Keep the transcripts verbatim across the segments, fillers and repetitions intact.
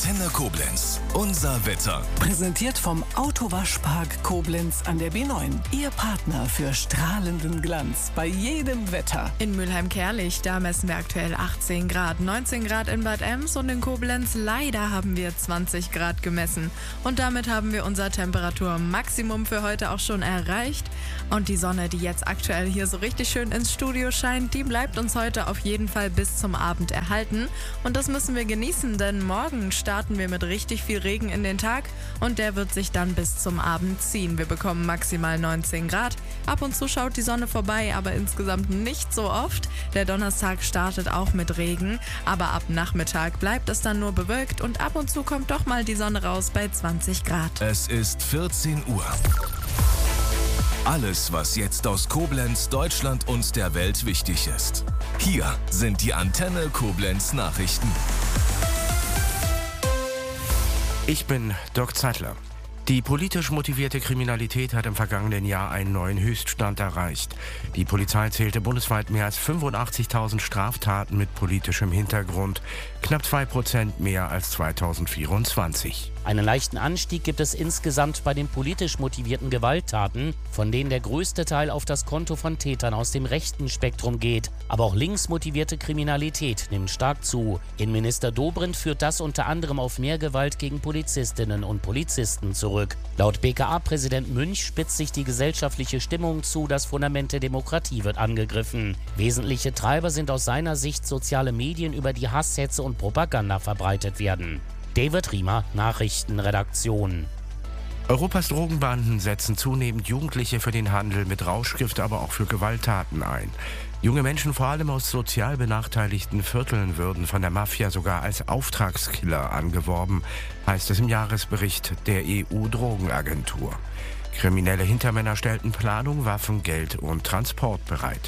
Antenne Koblenz. Unser Wetter. Präsentiert vom Autowaschpark Koblenz an der B neun. Ihr Partner für strahlenden Glanz bei jedem Wetter. In Mülheim-Kärlich, da messen wir aktuell achtzehn Grad, neunzehn Grad in Bad Ems und in Koblenz leider haben wir zwanzig Grad gemessen. Und damit haben wir unser Temperaturmaximum für heute auch schon erreicht. Und die Sonne, die jetzt aktuell hier so richtig schön ins Studio scheint, die bleibt uns heute auf jeden Fall bis zum Abend erhalten. Und das müssen wir genießen, denn morgen starten wir mit richtig viel Regen in den Tag und der wird sich dann bis zum Abend ziehen. Wir bekommen maximal neunzehn Grad. Ab und zu schaut die Sonne vorbei, aber insgesamt nicht so oft. Der Donnerstag startet auch mit Regen, aber ab Nachmittag bleibt es dann nur bewölkt und ab und zu kommt doch mal die Sonne raus bei zwanzig Grad. Es ist vierzehn Uhr. Alles, was jetzt aus Koblenz, Deutschland und der Welt wichtig ist. Hier sind die Antenne Koblenz Nachrichten. Ich bin Dirk Zeitler. Die politisch motivierte Kriminalität hat im vergangenen Jahr einen neuen Höchststand erreicht. Die Polizei zählte bundesweit mehr als fünfundachtzigtausend Straftaten mit politischem Hintergrund, knapp zwei Prozent mehr als zweitausendvierundzwanzig. Einen leichten Anstieg gibt es insgesamt bei den politisch motivierten Gewalttaten, von denen der größte Teil auf das Konto von Tätern aus dem rechten Spektrum geht. Aber auch links motivierte Kriminalität nimmt stark zu. Innenminister Dobrindt führt das unter anderem auf mehr Gewalt gegen Polizistinnen und Polizisten zurück. Laut B K A-Präsident Münch spitzt sich die gesellschaftliche Stimmung zu, das Fundament der Demokratie wird angegriffen. Wesentliche Treiber sind aus seiner Sicht soziale Medien, über die Hasshetze und Propaganda verbreitet werden. David Riemer, Nachrichtenredaktion. Europas Drogenbanden setzen zunehmend Jugendliche für den Handel mit Rauschgift, aber auch für Gewalttaten ein. Junge Menschen, vor allem aus sozial benachteiligten Vierteln, würden von der Mafia sogar als Auftragskiller angeworben, heißt es im Jahresbericht der E U-Drogenagentur. Kriminelle Hintermänner stellten Planung, Waffen, Geld und Transport bereit.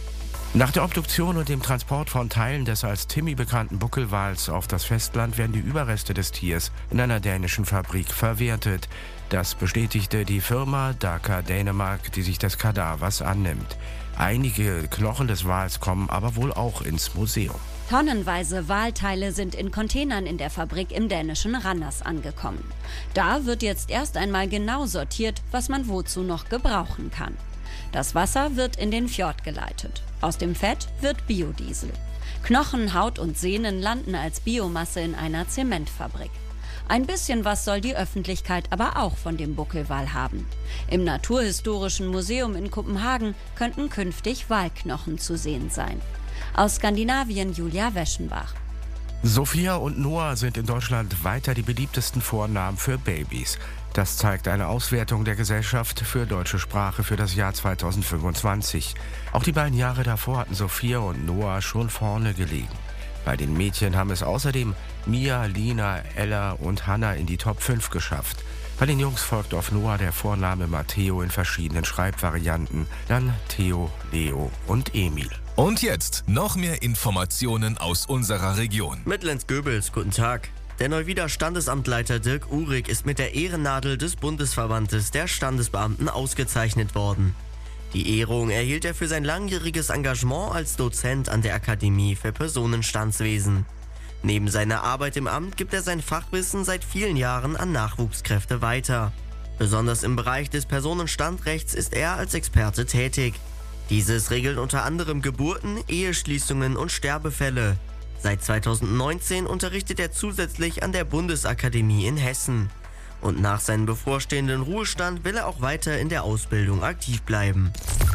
Nach der Obduktion und dem Transport von Teilen des als Timmy bekannten Buckelwals auf das Festland werden die Überreste des Tiers in einer dänischen Fabrik verwertet. Das bestätigte die Firma Daka Dänemark, die sich des Kadavers annimmt. Einige Knochen des Wals kommen aber wohl auch ins Museum. Tonnenweise Walteile sind in Containern in der Fabrik im dänischen Randers angekommen. Da wird jetzt erst einmal genau sortiert, was man wozu noch gebrauchen kann. Das Wasser wird in den Fjord geleitet. Aus dem Fett wird Biodiesel. Knochen, Haut und Sehnen landen als Biomasse in einer Zementfabrik. Ein bisschen was soll die Öffentlichkeit aber auch von dem Buckelwal haben. Im Naturhistorischen Museum in Kopenhagen könnten künftig Walknochen zu sehen sein. Aus Skandinavien Julia Weschenbach. Sophia und Noah sind in Deutschland weiter die beliebtesten Vornamen für Babys. Das zeigt eine Auswertung der Gesellschaft für deutsche Sprache für das Jahr zweitausendfünfundzwanzig. Auch die beiden Jahre davor hatten Sophia und Noah schon vorne gelegen. Bei den Mädchen haben es außerdem Mia, Lina, Ella und Hannah in die Top fünf geschafft. Bei den Jungs folgt auf Noah der Vorname Matteo in verschiedenen Schreibvarianten, dann Theo, Leo und Emil. Und jetzt noch mehr Informationen aus unserer Region. Mittellenz-Göbels, guten Tag. Der Neuwieder Standesamtleiter Dirk Uhrig ist mit der Ehrennadel des Bundesverbandes der Standesbeamten ausgezeichnet worden. Die Ehrung erhielt er für sein langjähriges Engagement als Dozent an der Akademie für Personenstandswesen. Neben seiner Arbeit im Amt gibt er sein Fachwissen seit vielen Jahren an Nachwuchskräfte weiter. Besonders im Bereich des Personenstandrechts ist er als Experte tätig. Dieses regelt unter anderem Geburten, Eheschließungen und Sterbefälle. Seit zweitausendneunzehn unterrichtet er zusätzlich an der Bundesakademie in Hessen. Und nach seinem bevorstehenden Ruhestand will er auch weiter in der Ausbildung aktiv bleiben.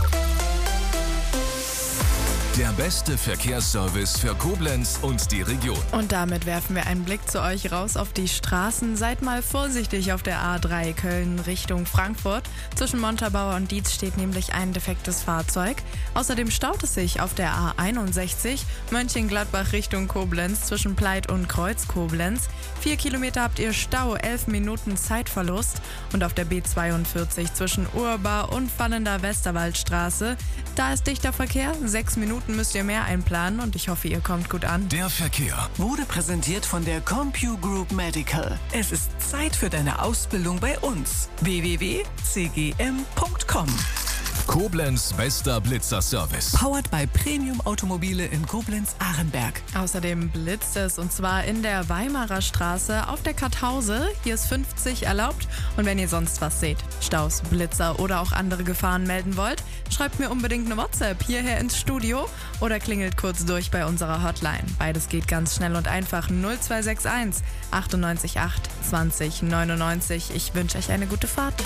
Der beste Verkehrsservice für Koblenz und die Region. Und damit werfen wir einen Blick zu euch raus auf die Straßen. Seid mal vorsichtig auf der A drei Köln Richtung Frankfurt. Zwischen Montabaur und Dietz steht nämlich ein defektes Fahrzeug. Außerdem staut es sich auf der A einundsechzig Mönchengladbach Richtung Koblenz zwischen Pleit und Kreuz Koblenz. Vier Kilometer habt ihr Stau, elf Minuten Zeitverlust. Und auf der B zweiundvierzig zwischen Urbar und Fallender Westerwaldstraße. Da ist dichter Verkehr, sechs Minuten müsst ihr mehr einplanen und ich hoffe, ihr kommt gut an. Der Verkehr Wurde präsentiert von der Compu Group Medical. Es ist Zeit für deine Ausbildung bei uns. w w w punkt c g m punkt com Koblenz bester Blitzer-Service. Powered by Premium Automobile in Koblenz-Ahrenberg. Außerdem blitzt es und zwar in der Weimarer Straße auf der Karthause. Hier ist fünfzig erlaubt. Und wenn ihr sonst was seht, Staus, Blitzer oder auch andere Gefahren melden wollt, schreibt mir unbedingt eine WhatsApp hierher ins Studio oder klingelt kurz durch bei unserer Hotline. Beides geht ganz schnell und einfach. null zwei sechs eins achtundneunzig acht zwanzig neunundneunzig. Ich wünsche euch eine gute Fahrt.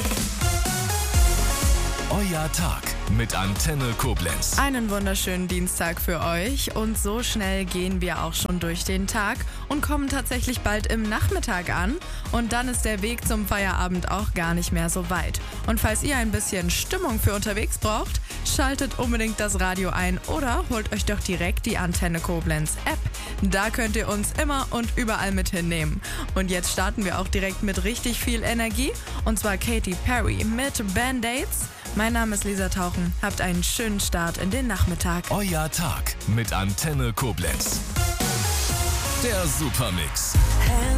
Euer Tag mit Antenne Koblenz. Einen wunderschönen Dienstag für euch und so schnell gehen wir auch schon durch den Tag und kommen tatsächlich bald im Nachmittag an und dann ist der Weg zum Feierabend auch gar nicht mehr so weit. Und falls ihr ein bisschen Stimmung für unterwegs braucht, schaltet unbedingt das Radio ein oder holt euch doch direkt die Antenne Koblenz App. Da könnt ihr uns immer und überall mit hinnehmen. Und jetzt starten wir auch direkt mit richtig viel Energie und zwar Katy Perry mit Band-Aids. Mein Name ist Lisa Tauchen. Habt einen schönen Start in den Nachmittag. Euer Tag mit Antenne Koblenz. Der Supermix.